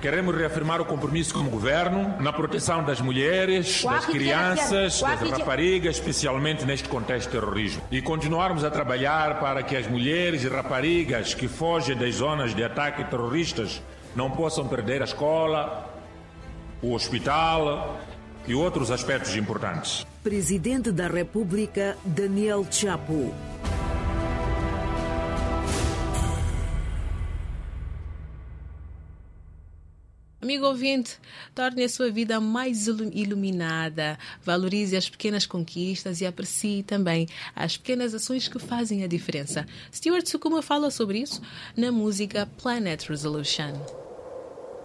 Queremos reafirmar o compromisso como governo na proteção das mulheres, das crianças, das raparigas, especialmente neste contexto de terrorismo. E continuarmos a trabalhar para que as mulheres e raparigas que fogem das zonas de ataque terroristas não possam perder a escola, o hospital e outros aspectos importantes. Presidente da República, Daniel Chapo. Amigo ouvinte, torne a sua vida mais iluminada, valorize as pequenas conquistas e aprecie também as pequenas ações que fazem a diferença. Stuart Sukuma fala sobre isso na música Planet Resolution.